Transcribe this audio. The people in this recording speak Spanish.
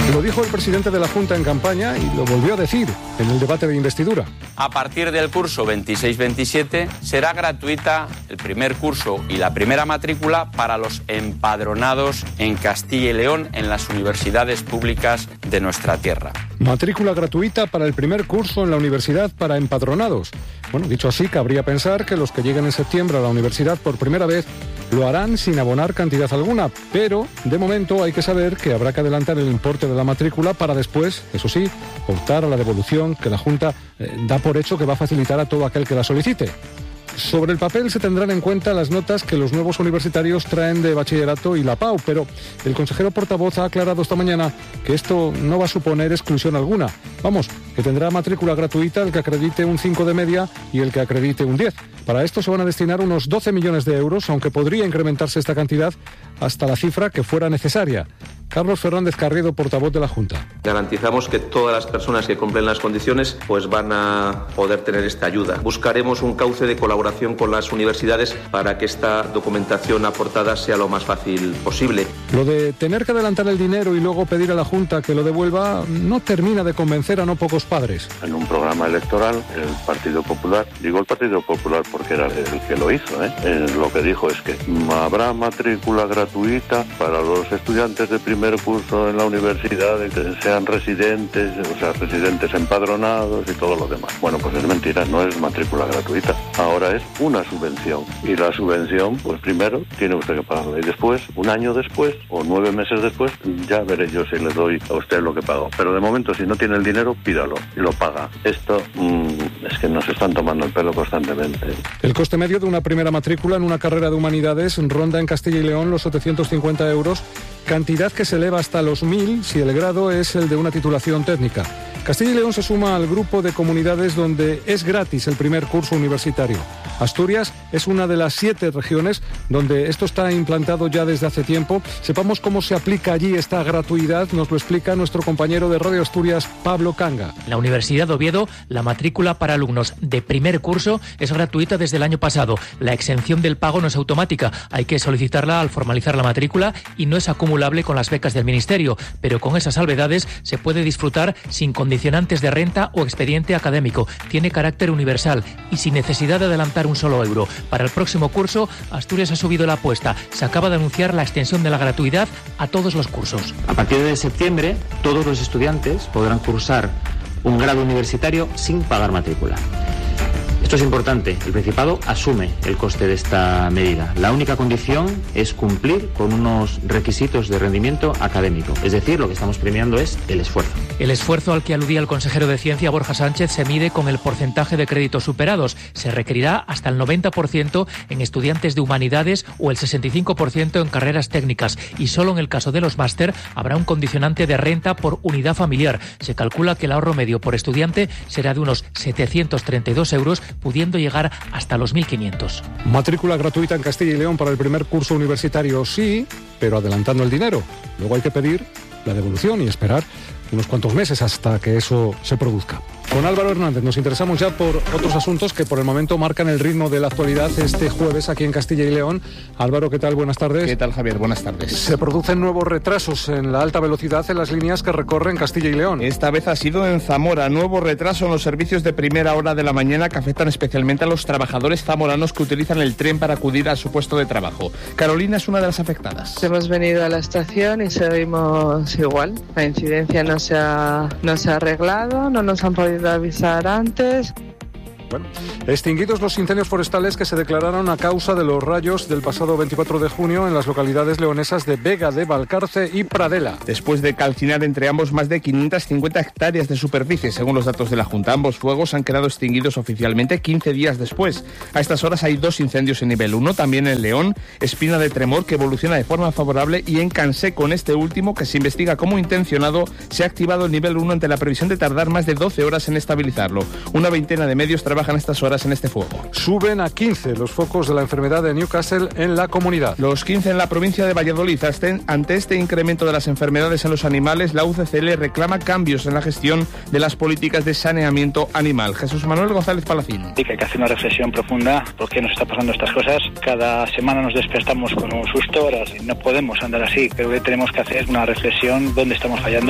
Lo dijo el presidente de la Junta en campaña y lo volvió a decir en el debate de investidura. A partir del curso 26-27 será gratuita el primer curso y la primera matrícula para los empadronados en Castilla y León en las universidades públicas de nuestra tierra. Matrícula gratuita para el primer curso en la universidad para empadronados. Bueno, dicho así, cabría pensar que los que lleguen en septiembre a la universidad por primera vez lo harán sin abonar cantidad alguna, pero de momento hay que saber que habrá que adelantar el importe de la matrícula para después, eso sí, optar a la devolución que la Junta da por hecho que va a facilitar a todo aquel que la solicite. Sobre el papel se tendrán en cuenta las notas que los nuevos universitarios traen de bachillerato y la PAU, pero el consejero portavoz ha aclarado esta mañana que esto no va a suponer exclusión alguna. Vamos, que tendrá matrícula gratuita el que acredite un 5 de media y el que acredite un 10. Para esto se van a destinar unos 12 millones de euros, aunque podría incrementarse esta cantidad hasta la cifra que fuera necesaria. Carlos Fernández Carriedo, portavoz de la Junta. Garantizamos que todas las personas que cumplen las condiciones pues van a poder tener esta ayuda. Buscaremos un cauce de colaboración con las universidades para que esta documentación aportada sea lo más fácil posible. Lo de tener que adelantar el dinero y luego pedir a la Junta que lo devuelva no termina de convencer a no pocos padres. En un programa electoral, el Partido Popular, digo el Partido Popular porque era el que lo hizo, lo que dijo es que habrá matrícula gratuita para los estudiantes de primer curso en la universidad, que sean residentes, o sea, residentes empadronados y todo lo demás. Bueno, pues es mentira, no es matrícula gratuita. Ahora es una subvención. Y la subvención, pues primero tiene usted que pagarla. Y después, un año después o 9 meses después, ya veré yo si le doy a usted lo que pago. Pero de momento, si no tiene el dinero, pídalo y lo paga. Esto es que nos están tomando el pelo constantemente. El coste medio de una primera matrícula en una carrera de humanidades ronda en Castilla y León los 750 euros, cantidad que se eleva hasta los 1.000 si el grado es el de una titulación técnica. Castilla y León se suma al grupo de comunidades donde es gratis el primer curso universitario. Asturias es una de las 7 regiones donde esto está implantado ya desde hace tiempo. Sepamos cómo se aplica allí esta gratuidad, nos lo explica nuestro compañero de Radio Asturias, Pablo Canga. En la Universidad de Oviedo, la matrícula para alumnos de primer curso es gratuita desde el año pasado. La exención del pago no es automática, hay que solicitarla al formalizar la matrícula y no es acumulable con las becas del Ministerio, pero con esas salvedades se puede disfrutar sin condicionantes de renta o expediente académico. Tiene carácter universal y sin necesidad de adelantar un solo euro. Para el próximo curso, Asturias ha subido la apuesta. Se acaba de anunciar la extensión de la gratuidad a todos los cursos. A partir de septiembre, todos los estudiantes podrán cursar un grado universitario sin pagar matrícula. Esto es importante. El Principado asume el coste de esta medida. La única condición es cumplir con unos requisitos de rendimiento académico. Es decir, lo que estamos premiando es el esfuerzo. El esfuerzo al que aludía el consejero de Ciencia, Borja Sánchez, se mide con el porcentaje de créditos superados. Se requerirá hasta el 90% en estudiantes de humanidades o el 65% en carreras técnicas. Y solo en el caso de los máster habrá un condicionante de renta por unidad familiar. Se calcula que el ahorro medio por estudiante será de unos 732 euros, pudiendo llegar hasta los 1.500. Matrícula gratuita en Castilla y León para el primer curso universitario, sí, pero adelantando el dinero. Luego hay que pedir la devolución y esperar unos cuantos meses hasta que eso se produzca. Con Álvaro Hernández nos interesamos ya por otros asuntos que por el momento marcan el ritmo de la actualidad este jueves aquí en Castilla y León. Álvaro, ¿qué tal? Buenas tardes. ¿Qué tal, Javier? Buenas tardes. Se producen nuevos retrasos en la alta velocidad en las líneas que recorren Castilla y León. Esta vez ha sido en Zamora. Nuevo retraso en los servicios de primera hora de la mañana que afectan especialmente a los trabajadores zamoranos que utilizan el tren para acudir a su puesto de trabajo. Carolina es una de las afectadas. Hemos venido a la estación y seguimos igual. La incidencia no se ha arreglado, no nos han podido avisar antes. Bueno, extinguidos los incendios forestales que se declararon a causa de los rayos del pasado 24 de junio en las localidades leonesas de Vega de Valcarce y Pradela. Después de calcinar entre ambos más de 550 hectáreas de superficie, según los datos de la Junta, ambos fuegos han quedado extinguidos oficialmente 15 días después. A estas horas hay 2 incendios en nivel 1, también en León, Espina de Tremor, que evoluciona de forma favorable, y en Canseco, en este último, que se investiga como intencionado, se ha activado el nivel 1 ante la previsión de tardar más de 12 horas en estabilizarlo. Una veintena de medios trabajan estas horas en este fuego. Suben a 15 los focos de la enfermedad de Newcastle en la comunidad. Los 15 en la provincia de Valladolid. Ante este incremento de las enfermedades en los animales, la UCCL reclama cambios en la gestión de las políticas de saneamiento animal. Jesús Manuel González Palacín. Sí, que hay que hacer una reflexión profunda. ¿Por qué nos está pasando estas cosas? Cada semana nos despertamos con un susto. Ahora no podemos andar así. Creo que tenemos que hacer una reflexión dónde estamos fallando.